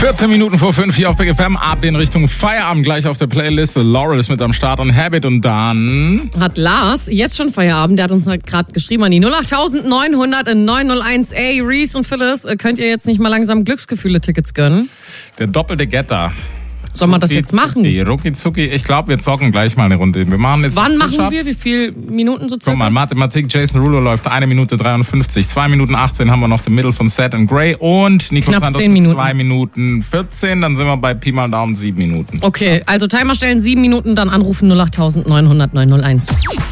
14 Minuten vor 5 hier auf Big FM, ab in Richtung Feierabend, gleich auf der Playliste. Laurel ist mit am Start und Habit und dann... Hat Lars jetzt schon Feierabend, der hat uns gerade geschrieben an die 08900 901. Ey, Reese und Phyllis, könnt ihr jetzt nicht mal langsam Glücksgefühle-Tickets gönnen? Der doppelte Getter. Sollen wir das jetzt machen? Rucki-zucki, ich glaube, wir zocken gleich mal eine Runde. Wir machen jetzt Wann machen wir? Wie viele Minuten so circa? Guck mal, Mathematik, Jason Rulo läuft 1 Minute 53. 2 Minuten 18 haben wir noch den Middle von Seth and Grey und Nico Santos 2 Minuten 14. Dann sind wir bei Pi mal Daumen 7 Minuten. Okay, also Timer stellen 7 Minuten, dann anrufen 08900 901.